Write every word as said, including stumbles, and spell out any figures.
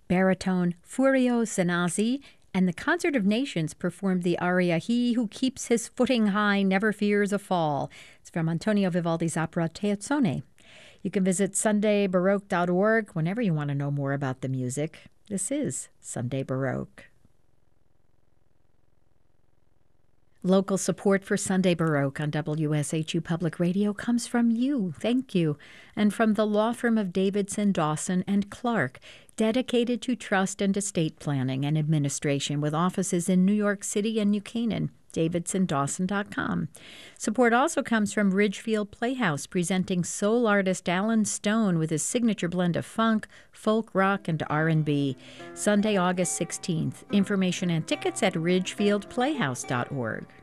Baritone Furio Zanazzi and the Concert of Nations performed the aria He Who Keeps His Footing High Never Fears a Fall. It's from Antonio Vivaldi's opera Teozzone. You can visit sunday baroque dot org whenever you want to know more about the music. This is Sunday Baroque. Local support for Sunday Baroque on W S H U Public Radio comes from you, thank you, and from the law firm of Davidson, Dawson, and Clark, dedicated to trust and estate planning and administration with offices in New York City and New Canaan, davidson dawson dot com. Support also comes from Ridgefield Playhouse, presenting soul artist Alan Stone with his signature blend of funk, folk rock, and R and B. Sunday, August sixteenth. Information and tickets at ridgefield playhouse dot org.